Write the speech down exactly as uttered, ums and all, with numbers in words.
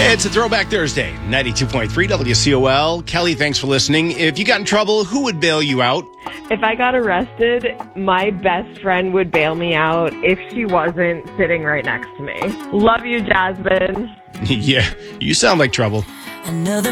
It's a Throwback Thursday, ninety-two point three W C O L. Kelly, thanks for listening. If you got in trouble, who would bail you out? If I got arrested, my best friend would bail me out if she wasn't sitting right next to me. Love you, Jasmine. Yeah, you sound like trouble. Another